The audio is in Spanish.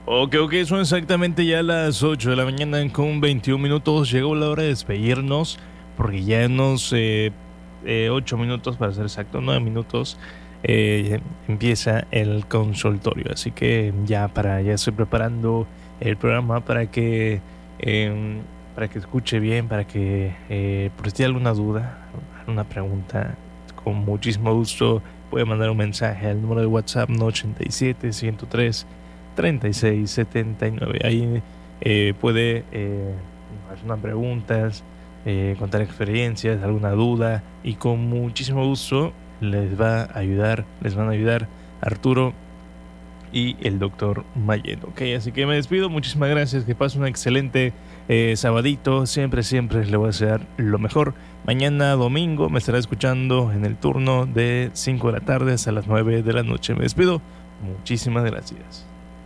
Ok, son exactamente ya las 8 de la mañana con 21 minutos. Llegó la hora de despedirnos porque ya en unos 8 minutos, para ser exacto, 9 minutos, empieza el consultorio. Así que ya estoy preparando el programa para que escuche bien, para que por si tiene alguna duda, alguna pregunta, con muchísimo gusto puede mandar un mensaje al número de WhatsApp no 87 103 3679. Ahí puede hacer unas preguntas, contar experiencias, alguna duda, y con muchísimo gusto les van a ayudar Arturo y el doctor Mayen. Ok, así que me despido, muchísimas gracias, que pase un excelente sabadito, siempre le voy a desear lo mejor. Mañana domingo me estará escuchando en el turno de 5 de la tarde hasta las 9 de la noche. Me despido, muchísimas gracias.